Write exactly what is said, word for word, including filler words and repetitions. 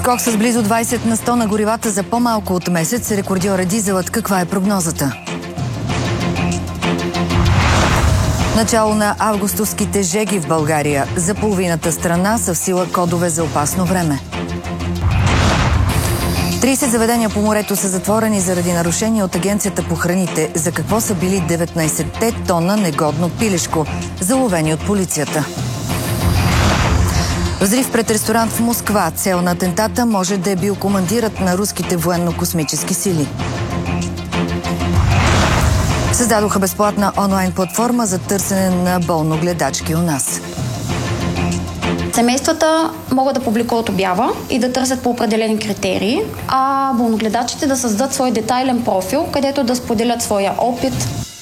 Скок с близо двайсет на сто на горивата за по-малко от месец. Рекордьор е дизелът. Каква е прогнозата? Начало на августовските жеги в България. За половината страна са в сила кодове за опасно време. трийсет заведения по морето са затворени заради нарушения от Агенцията по храните. За какво са били деветнайсетте тона негодно пилешко, заловени от полицията? Взрив пред ресторант в Москва. Цел на атентата може да е бил командирът на руските военно-космически сили. Създадоха безплатна онлайн платформа за търсене на болногледачки у нас. Семействата могат да публикуват обява и да търсят по определени критерии, а болногледачите да създадат свой детайлен профил, където да споделят своя опит,